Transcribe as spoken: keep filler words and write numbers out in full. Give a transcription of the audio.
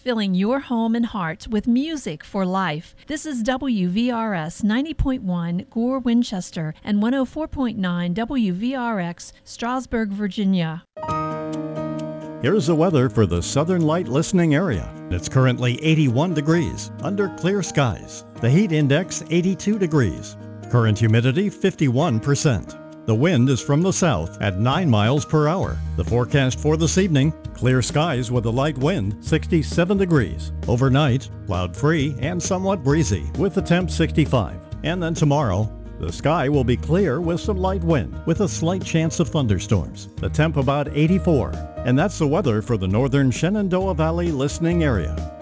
filling your home and heart with music for life. This is W V R S ninety point one Gore, Winchester, and one oh four point nine W V R X, Strasburg, Virginia. Here's the weather for the Southern Light listening area. It's currently eighty-one degrees under clear skies. The heat index eighty-two degrees. Current humidity fifty-one percent. The wind is from the south at nine miles per hour. The forecast for this evening, clear skies with a light wind, sixty-seven degrees. Overnight, cloud-free and somewhat breezy with the temp sixty-five. And then tomorrow, the sky will be clear with some light wind with a slight chance of thunderstorms. The temp about eighty-four. And that's the weather for the northern Shenandoah Valley listening area.